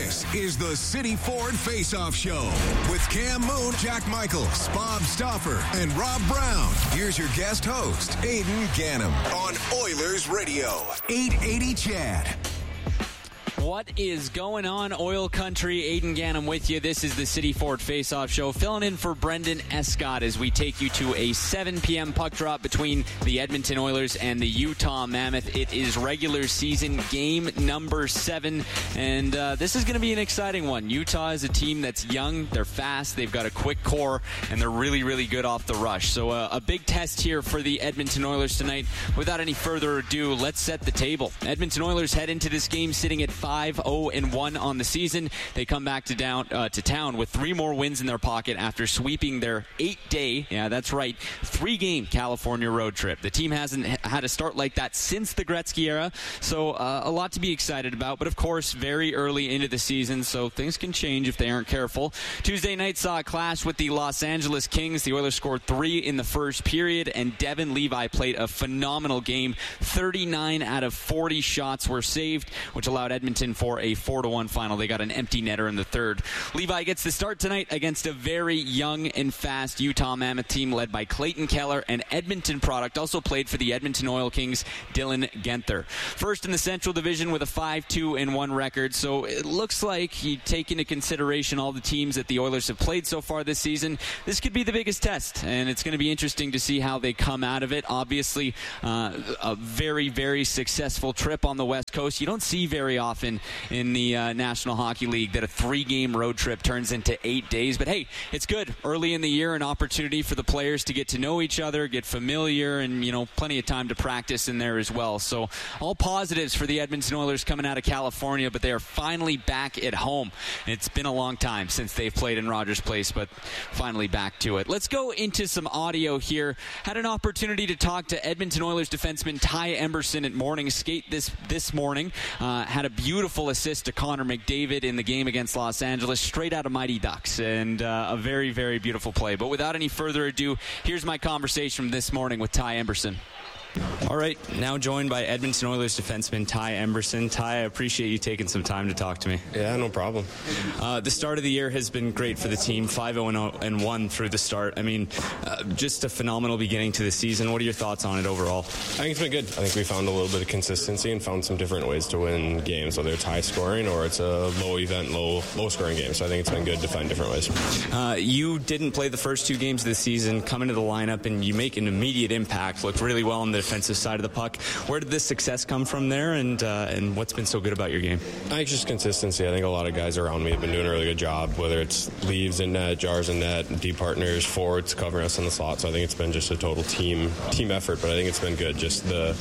This is the City Ford Face-Off Show with Cam Moon, Jack Michaels, Bob Stauffer, and Rob Brown. Here's your guest host, Aiden Gannam, on Oilers Radio, 880 CHAD. What is going on, Oil Country? Aiden Gannam with you. This is the City Ford Face-Off Show, filling in for Brendan Escott as we take you to a 7 p.m. puck drop between the Edmonton Oilers and the Utah Mammoth. It is regular season game number 7, and this is going to be an exciting one. Utah is a team that's young, they're fast, they've got a quick core, and they're really, really good off the rush. So a big test here for the Edmonton Oilers tonight. Without any further ado, let's set the table. Edmonton Oilers head into this game sitting at 5-0-1 on the season. They come back to town with 3 more wins in their pocket after sweeping their 8-day, yeah, that's right, 3-game California road trip. The team hasn't had a start like that since the Gretzky era, so a lot to be excited about, but of course, very early into the season, so things can change if they aren't careful. Tuesday night saw a clash with the Los Angeles Kings. The Oilers scored 3 in the first period, and Devon Levi played a phenomenal game. 39 out of 40 shots were saved, which allowed Edmonton for a 4-1 final. They got an empty netter in the third. Levi gets the start tonight against a very young and fast Utah Mammoth team led by Clayton Keller, and Edmonton product also played for the Edmonton Oil Kings, Dylan Guenther. First in the Central Division with a 5-2-1 record, so it looks like you take into consideration all the teams that the Oilers have played so far this season. This could be the biggest test, and it's going to be interesting to see how they come out of it. Obviously, a very, very successful trip on the West Coast. You don't see very often in the National Hockey League that a 3-game road trip turns into 8 days. But hey, it's good. Early in the year, an opportunity for the players to get to know each other, get familiar, and, plenty of time to practice in there as well. So all positives for the Edmonton Oilers coming out of California, but they are finally back at home. It's been a long time since they've played in Rogers Place, but finally back to it. Let's go into some audio here. Had an opportunity to talk to Edmonton Oilers defenseman Ty Emberson at morning skate this morning. Had a beautiful assist to Connor McDavid in the game against Los Angeles, straight out of Mighty Ducks, and a very, very beautiful play. But without any further ado, here's my conversation this morning with Ty Emberson. All right, now joined by Edmonton Oilers defenseman Ty Emberson. Ty, I appreciate you taking some time to talk to me. Yeah, no problem. The start of the year has been great for the team, 5-0-1 through the start. I mean, just a phenomenal beginning to the season. What are your thoughts on it overall? I think it's been good. I think we found a little bit of consistency and found some different ways to win games, whether it's high scoring or it's a low scoring game. So I think it's been good to find different ways. You didn't play the first 2 games of the season, come into the lineup, and you make an immediate impact. Looked really well in the defensive side of the puck. Where did this success come from there, and what's been so good about your game? I think just consistency. I think a lot of guys around me have been doing a really good job, whether it's leaves in net, jars in net, D partners, forwards covering us in the slot. So I think it's been just a total team effort, but I think it's been good. Just the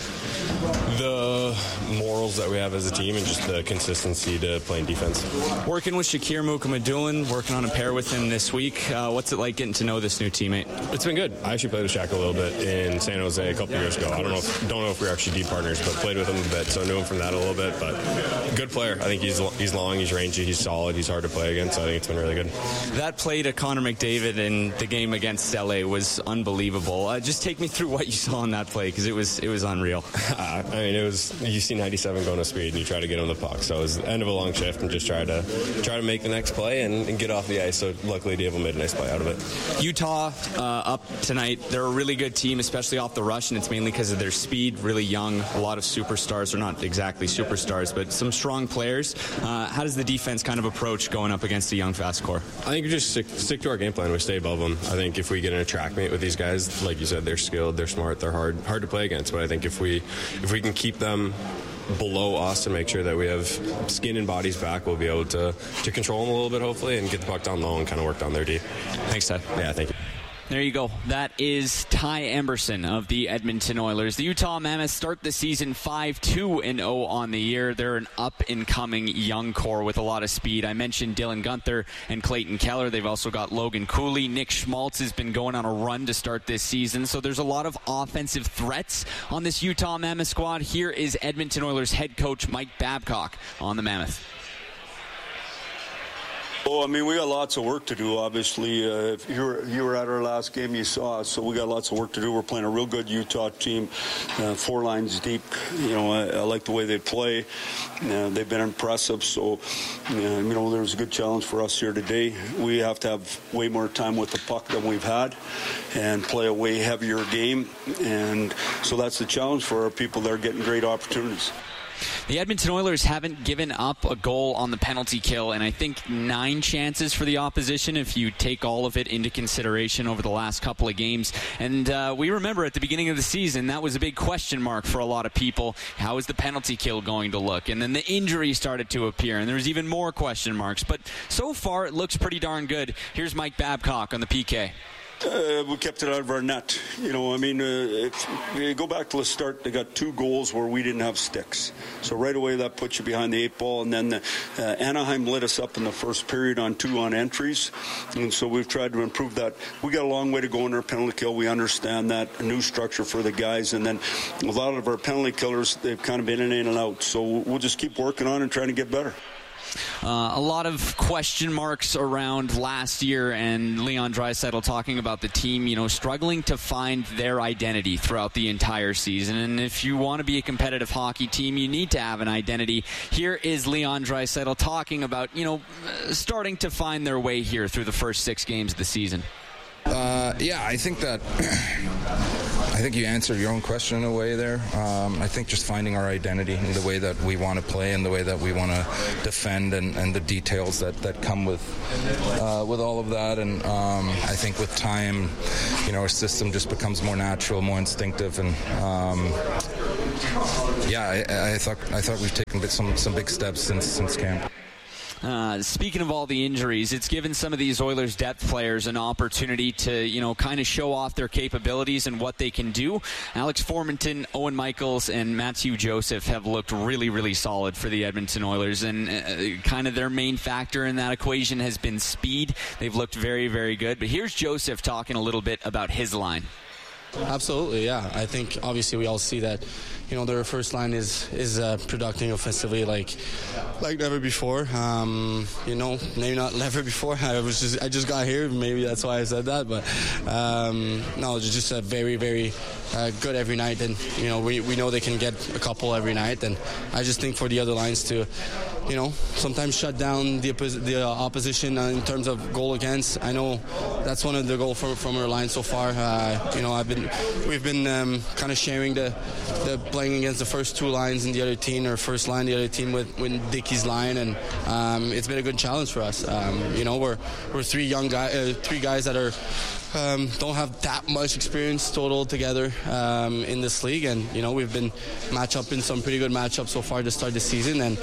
morals that we have as a team and just the consistency to playing defense. Working with Shakir Mukhamadullin, working on a pair with him this week. What's it like getting to know this new teammate? It's been good. I actually played with Shaq a little bit in San Jose a couple years ago. I don't know if we're actually D partners, but played with him a bit, so I knew him from that a little bit. But good player. I think he's long, he's rangy, he's solid, he's hard to play against. So I think it's been really good. That play to Connor McDavid in the game against LA was unbelievable. Just take me through what you saw in that play, because it was unreal. I mean, it was, you see 97 going to speed and you try to get him the puck. So it was the end of a long shift and just try to make the next play and get off the ice. So luckily Dave made a nice play out of it. Utah up tonight. They're a really good team, especially off the rush, and it's mainly because of their speed, really young, a lot of superstars, or not exactly superstars, but some strong players. How does the defense kind of approach going up against a young, fast core? I think we just stick to our game plan. We stay above them. I think if we get in a track meet with these guys, like you said, they're skilled, they're smart, they're hard to play against. But I think if we can keep them below us and make sure that we have skin and bodies back, we'll be able to control them a little bit, hopefully, and get the puck down low and kind of work down their D. Thanks, Ted. Yeah, thank you. There you go. That is Ty Emberson of the Edmonton Oilers. The Utah Mammoths start the season 5-2-0 on the year. They're an up-and-coming young core with a lot of speed. I mentioned Dylan Guenther and Clayton Keller. They've also got Logan Cooley. Nick Schmaltz has been going on a run to start this season. So there's a lot of offensive threats on this Utah Mammoth squad. Here is Edmonton Oilers head coach Mike Babcock on the Mammoth. Oh, I mean, we got lots of work to do, obviously. If you were at our last game, you saw us, so we got lots of work to do. We're playing a real good Utah team, 4 lines deep. I like the way they play. They've been impressive, so, there's a good challenge for us here today. We have to have way more time with the puck than we've had and play a way heavier game, and so that's the challenge for our people. They're getting great opportunities. The Edmonton Oilers haven't given up a goal on the penalty kill, and I think 9 chances for the opposition if you take all of it into consideration over the last couple of games. And we remember at the beginning of the season, that was a big question mark for a lot of people. How is the penalty kill going to look? And then the injury started to appear, and there's even more question marks. But so far, it looks pretty darn good. Here's Mike Babcock on the PK. We kept it out of our net. If you go back to the start, they got 2 goals where we didn't have sticks. So right away, that puts you behind the 8 ball. And then Anaheim lit us up in the first period on 2 on entries. And so we've tried to improve that. We got a long way to go in our penalty kill. We understand that. A new structure for the guys. And then a lot of our penalty killers, they've kind of been in and out. So we'll just keep working on and trying to get better. A lot of question marks around last year, and Leon Draisaitl talking about the team, struggling to find their identity throughout the entire season. And if you want to be a competitive hockey team, you need to have an identity. Here is Leon Draisaitl talking about, starting to find their way here through the first 6 games of the season. I think you answered your own question in a way there. I think just finding our identity in the way that we want to play and the way that we want to defend and the details that come with all of that. And I think with time, our system just becomes more natural, more instinctive. And I thought we've taken some big steps since camp. Speaking of all the injuries, it's given some of these Oilers depth players an opportunity to, kind of show off their capabilities and what they can do. Alex Formenton, Owen Michaels, and Matthew Joseph have looked really, really solid for the Edmonton Oilers, and kind of their main factor in that equation has been speed. They've looked very, very good. But here's Joseph talking a little bit about his line. Absolutely, yeah. I think obviously we all see that, their first line is producing offensively like never before. Maybe not never before. I just got here. Maybe that's why I said that. But no, it's just a very, very good every night. And we know they can get a couple every night. And I just think for the other lines to, sometimes shut down the opposition in terms of goal against. I know that's one of the goals from our line so far. We've been kind of sharing the playing against the first 2 lines in the other team, or first line the other team with Dickey's line, and it's been a good challenge for us. We're 3 guys that are don't have that much experience total together in this league, and we've been matched up in some pretty good matchups so far to start the season, and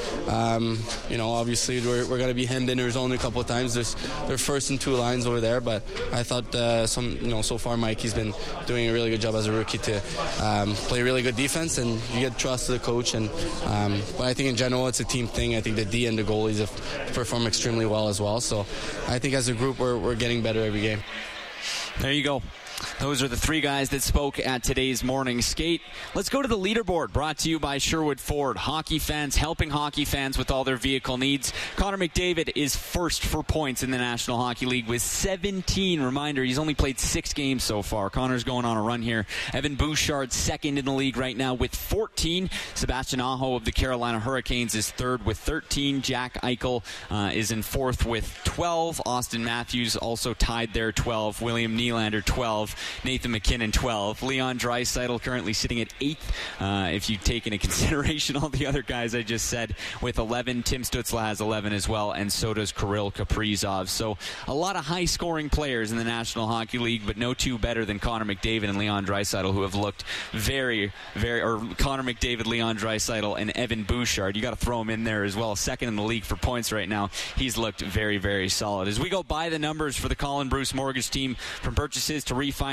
obviously we're going to be hemmed in our zone a couple of times. They're first and 2 lines over there, but I thought so far Mikey's been doing a really good job as a rookie to play really good defense, and you get trust to the coach. And but I think in general it's a team thing. I think the D and the goalies have performed extremely well as well. So I think as a group we're getting better every game. There you go. Those are the 3 guys that spoke at today's morning skate. Let's go to the leaderboard, brought to you by Sherwood Ford. Hockey fans helping hockey fans with all their vehicle needs. Connor McDavid is first for points in the National Hockey League with 17. Reminder, he's only played 6 games so far. Connor's going on a run here. Evan Bouchard second in the league right now with 14. Sebastian Aho of the Carolina Hurricanes is third with 13. Jack Eichel is in fourth with 12. Austin Matthews also tied there, 12. William Nylander, 12. Nathan McKinnon, 12. Leon Draisaitl currently sitting at 8th, if you take into consideration all the other guys I just said, with 11. Tim Stützle has 11 as well, and so does Kirill Kaprizov. So a lot of high-scoring players in the National Hockey League, but no 2 better than Connor McDavid and Leon Draisaitl, who have looked very, very, or Connor McDavid, Leon Draisaitl, and Evan Bouchard. You got to throw him in there as well. Second in the league for points right now. He's looked very, very solid. As we go by the numbers for the Colin Bruce Mortgage team, from purchases to refinance,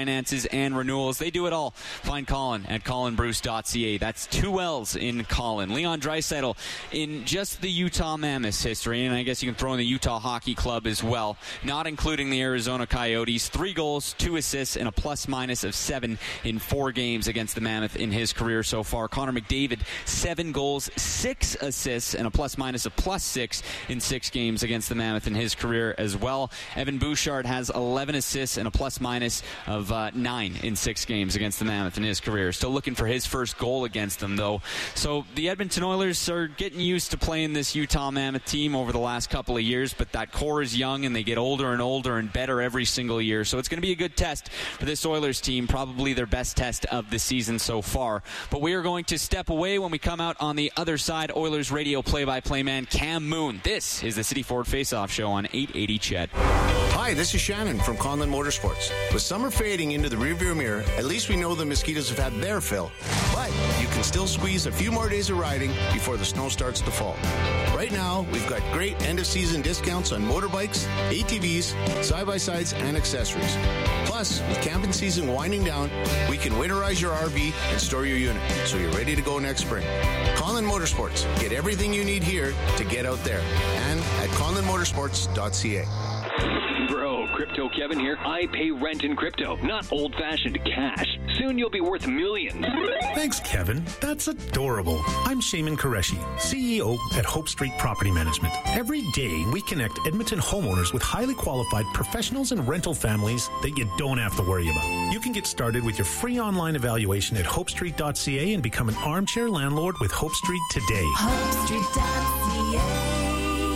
refinances and renewals. They do it all. Find Colin at colinbruce.ca. That's 2 L's in Colin. Leon Draisaitl in just the Utah Mammoths history, and I guess you can throw in the Utah Hockey Club as well, not including the Arizona Coyotes. 3 goals, 2 assists, and a plus-minus of 7 in 4 games against the Mammoth in his career so far. Connor McDavid, 7 goals, 6 assists, and a plus-minus of +6 in 6 games against the Mammoth in his career as well. Evan Bouchard has 11 assists and a plus-minus of 9 in 6 games against the Mammoth in his career. Still looking for his first goal against them, though. So the Edmonton Oilers are getting used to playing this Utah Mammoth team over the last couple of years, but that core is young, and they get older and older and better every single year. So it's going to be a good test for this Oilers team, probably their best test of the season so far. But we are going to step away. When we come out on the other side, Oilers radio play-by-play man Cam Moon. This is the City Ford Face-Off Show on 880 CHED. Hi, this is Shannon from Conlin Motorsports. With summer fading into the rearview mirror, at least we know the mosquitoes have had their fill. But you can still squeeze a few more days of riding before the snow starts to fall. Right now, we've got great end-of-season discounts on motorbikes, ATVs, side-by-sides, and accessories. Plus, with camping season winding down, we can winterize your RV and store your unit, so you're ready to go next spring. Conlin Motorsports. Get everything you need here to get out there. And at conlinmotorsports.ca. Bro, Crypto Kevin here. I pay rent in crypto, not old-fashioned cash. Soon you'll be worth millions. Thanks, Kevin. That's adorable. I'm Shaman Qureshi, CEO at Hope Street Property Management. Every day, we connect Edmonton homeowners with highly qualified professionals and rental families that you don't have to worry about. You can get started with your free online evaluation at hopestreet.ca and become an armchair landlord with Hope Street today. HopeStreet.ca.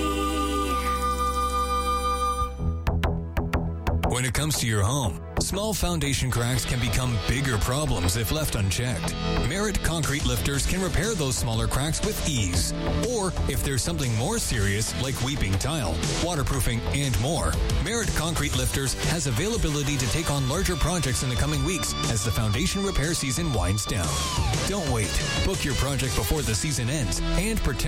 When it comes to your home, small foundation cracks can become bigger problems if left unchecked. Merit Concrete Lifters can repair those smaller cracks with ease. Or if there's something more serious like weeping tile, waterproofing, and more, Merit Concrete Lifters has availability to take on larger projects in the coming weeks as the foundation repair season winds down. Don't wait. Book your project before the season ends and protect